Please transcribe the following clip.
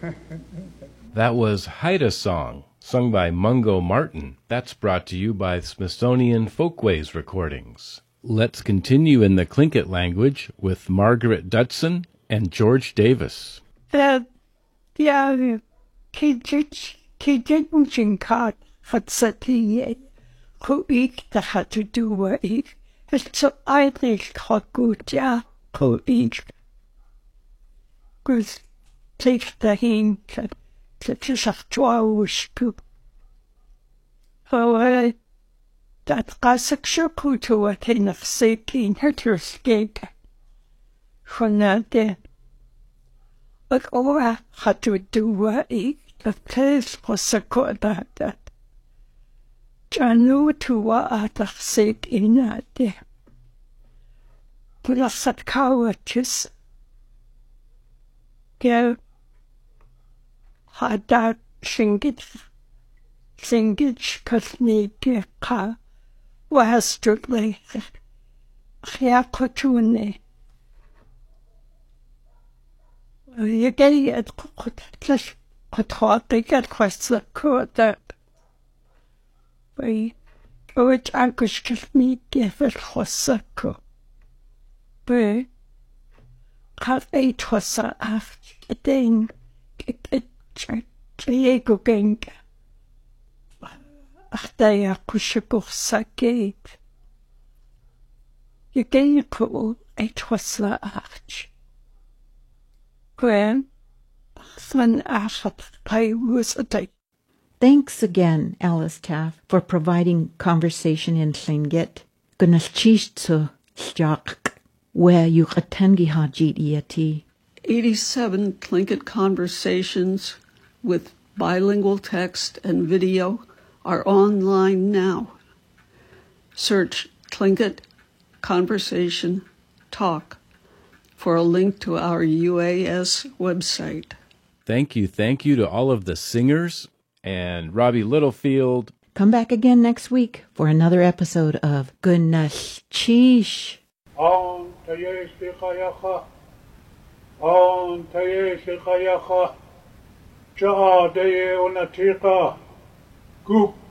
That was Haida Song, sung by Mungo Martin. That's brought to you by Smithsonian Folkways Recordings. Let's continue in the Tlingit language with Margaret Dutson and George Davis. Dat gasik shukutu wat in of seeking her to skate. Honade. But ora had to do what the place was a good that. Janu to what at the seek in a day. Plus at cowaches. Go. Had that shingit. Singich kasnike ka. Wastutly, Hiakotune. You get it, I get questions that. We, which Ankush give me give it Hosako. We, have 8 was after a ding, Diego Gang. Achtaya kushikursa gate. You gave cool 8 was the arch. When Sven Ashat I was a day. Thanks again, Alice Taff, for providing conversation in Tlingit. Gunashchishtu Sjak, where you atengi hajit yeti. 87 Tlingit conversations with bilingual text and video are online now. Search Tlingit Conversation Talk for a link to our UAS website. Thank you to all of the singers and Robbie Littlefield. Come back again next week for another episode of Gunashchish. On tayesh bichayacha. On tayesh bichayacha. Ja'a deye unatika. Goop.